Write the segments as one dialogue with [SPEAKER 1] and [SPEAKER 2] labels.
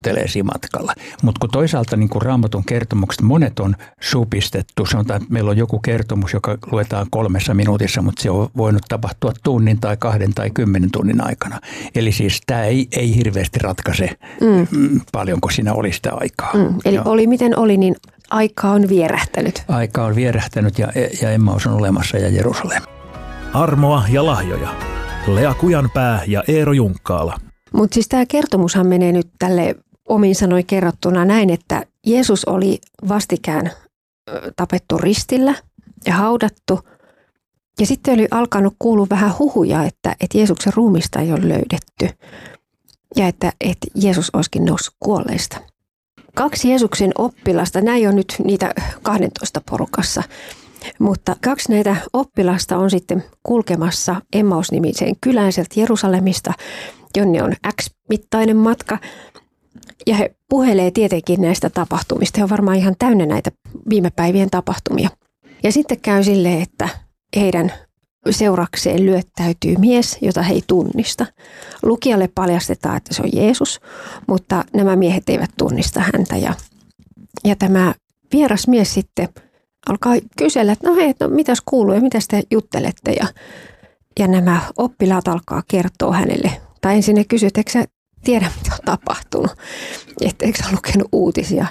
[SPEAKER 1] juttelee matkalla. Mutta kun toisaalta niin kuin Raamatun kertomukset, monet on supistettu. Sanotaan, että meillä on joku kertomus, joka luetaan 3 minuutissa, mutta se on voinut tapahtua tunnin tai 2 tai 10 tunnin aikana. Eli siis tämä ei hirveästi ratkaise paljonko siinä oli sitä aikaa.
[SPEAKER 2] Eli oli miten oli, niin aika on vierähtänyt.
[SPEAKER 1] Aika on vierähtänyt ja Emmaus on olemassa ja Jerusalem.
[SPEAKER 3] Armoa ja lahjoja. Lea Kujanpää ja Eero Junkkaala.
[SPEAKER 2] Mutta siis tämä kertomushan menee nyt tälle omin sanoin kerrottuna näin, että Jeesus oli vastikään tapettu ristillä ja haudattu. Ja sitten oli alkanut kuulua vähän huhuja, että Jeesuksen ruumista ei ole löydetty. Ja että Jeesus olisikin noussut kuolleista. 2 Jeesuksen oppilasta, nämä ei ole nyt niitä 12 porukassa, mutta 2 näitä oppilasta on sitten kulkemassa Emmaus-nimiseen kylään sieltä Jerusalemista, jonne on X-mittainen matka. Ja he puhelee tietenkin näistä tapahtumista. He on varmaan ihan täynnä näitä viime päivien tapahtumia. Ja sitten käy silleen, että heidän seurakseen lyöttäytyy mies, jota he ei tunnista. Lukijalle paljastetaan, että se on Jeesus, mutta nämä miehet eivät tunnista häntä. Ja tämä vieras mies sitten alkaa kysellä, että no hei, mitäs kuuluu ja mitäs te juttelette? Ja nämä oppilaat alkaa kertoa hänelle. Tai ensin ne kysyy, että eikö sä tiedä, mitä on tapahtunut? Että eikö sä lukenut uutisia?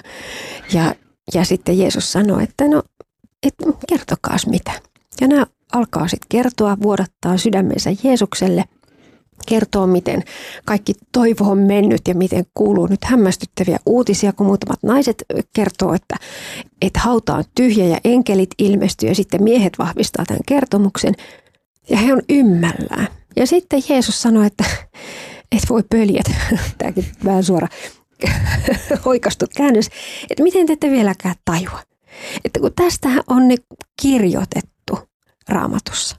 [SPEAKER 2] Ja sitten Jeesus sanoi, että no, kertokaas mitä. Ja nämä alkaa sitten kertoa, vuodattaa sydämensä Jeesukselle, kertoo miten kaikki toivo on mennyt ja miten kuuluu nyt hämmästyttäviä uutisia, kun muutamat naiset kertoo, että hauta on tyhjä ja enkelit ilmestyy ja sitten miehet vahvistaa tämän kertomuksen ja he on ymmällään. Ja sitten Jeesus sanoi, että voi pöljet, tämäkin vähän suora oikastu käännös, että miten te ette vieläkään tajua, että kun tästähän on ne kirjoitettu Raamatussa.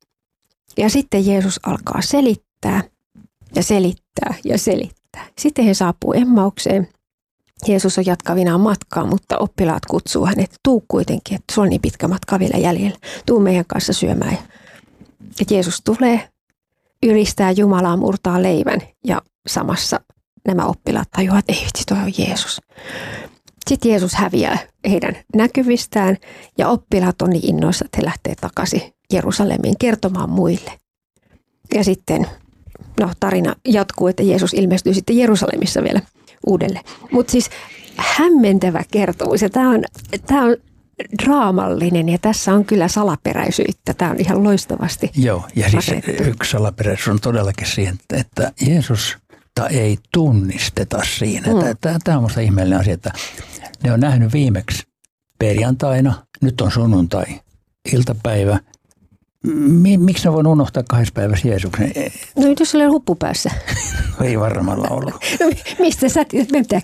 [SPEAKER 2] Ja sitten Jeesus alkaa selittää ja selittää ja selittää. Sitten he saapuu Emmaukseen. Jeesus on jatkavinaan matkaa, mutta oppilaat kutsuu hänet, että tuu kuitenkin, että sulla on niin pitkä matka vielä jäljellä. Tuu meidän kanssa syömään. Ja Jeesus tulee, ylistää Jumalaa, murtaa leivän ja samassa nämä oppilaat tajuavat, että ei vitsi, toi on Jeesus. Sitten Jeesus häviää heidän näkyvistään ja oppilaat on niin innoissa, että he lähtee takaisin Jerusalemiin kertomaan muille. Ja sitten tarina jatkuu, että Jeesus ilmestyy sitten Jerusalemissa vielä uudelleen. Mutta siis hämmentävä kertomus ja tämä on draamallinen ja tässä on kyllä salaperäisyyttä. Tämä on ihan loistavasti.
[SPEAKER 1] Joo, ja siis yksi salaperäisyys on todellakin siihen, että Jeesus ei tunnisteta siinä. Tämä on minusta ihmeellinen asia, että ne on nähnyt viimeksi perjantaina, nyt on sunnuntai, iltapäivä. Miksi ne voin unohtaa 2 päivässä Jeesuksen?
[SPEAKER 2] No jos se oli huppu päässä.
[SPEAKER 1] Ei varmalla ollut.
[SPEAKER 2] No, mistä sä me pitää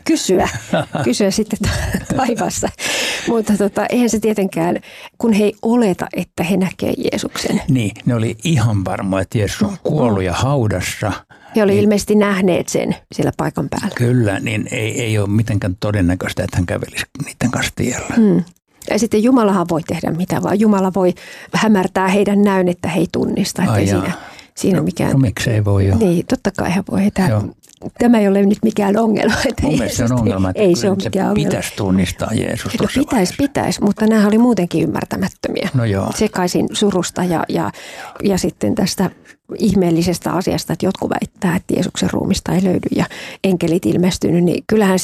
[SPEAKER 2] kysyä sitten taivaassa. Mutta eihän se tietenkään, kun he ei oleta, että he näkee Jeesuksen.
[SPEAKER 1] Niin, ne oli ihan varma, että Jeesus on kuollut ja haudassa.
[SPEAKER 2] He oli ilmeisesti nähneet sen siellä paikan päällä.
[SPEAKER 1] Kyllä, niin ei ole mitenkään todennäköistä, että hän kävelisi niiden kanssa tiellä.
[SPEAKER 2] Ja sitten Jumalahan voi tehdä mitä vaan. Jumala voi hämärtää heidän näyn, että he ei tunnista. Että ei siinä mikään.
[SPEAKER 1] No miksei voi jo.
[SPEAKER 2] Niin, totta kai hän voi. Tämä ei ole nyt mikään ongelma.
[SPEAKER 1] Mun mielestä se on ongelma, että
[SPEAKER 2] ei se
[SPEAKER 1] pitäisi tunnistaa Jeesus tuossa
[SPEAKER 2] pitäisi, mutta nämä oli muutenkin ymmärtämättömiä.
[SPEAKER 1] No joo.
[SPEAKER 2] Sekaisin surusta ja sitten tästä ihmeellisestä asiasta, että jotkut väittää, että Jeesuksen ruumista ei löydy ja enkelit ilmestynyt, niin kyllähän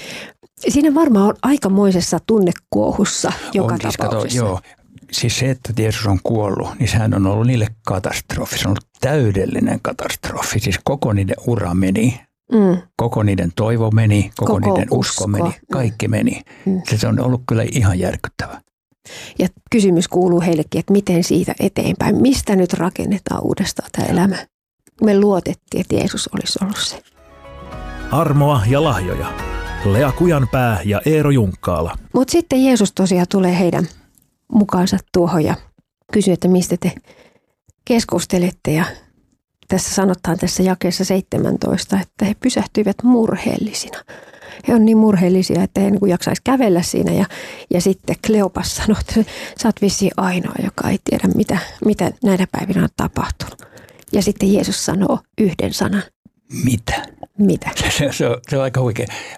[SPEAKER 2] siinä varmaan on aikamoisessa tunnekuohussa joka tapauksessa.
[SPEAKER 1] Joo. Siis se, että Jeesus on kuollut, niin sehän on ollut niille katastrofi. Se on ollut täydellinen katastrofi. Siis koko niiden ura meni, koko niiden toivo meni, koko niiden usko meni, kaikki meni. Se on ollut kyllä ihan järkyttävä.
[SPEAKER 2] Ja kysymys kuuluu heillekin, että miten siitä eteenpäin, mistä nyt rakennetaan uudestaan tämä elämä. Me luotettiin, että Jeesus olisi ollut se.
[SPEAKER 3] Armoa ja lahjoja. Lea Kujanpää ja Eero Junkkaala.
[SPEAKER 2] Mutta sitten Jeesus tosiaan tulee heidän mukaansa tuohon ja kysyy, että mistä te keskustelette. Ja tässä sanotaan tässä jakeessa 17, että he pysähtyivät murheellisina. He on niin murheellisia, että he niin jaksaisi kävellä siinä. Ja sitten Kleopas sanoi, että sä oot vissiin ainoa, joka ei tiedä, mitä näinä päivinä on tapahtunut. Ja sitten Jeesus sanoo yhden sanan.
[SPEAKER 1] Mitä?
[SPEAKER 2] Mitä?
[SPEAKER 1] Se on aika huikea.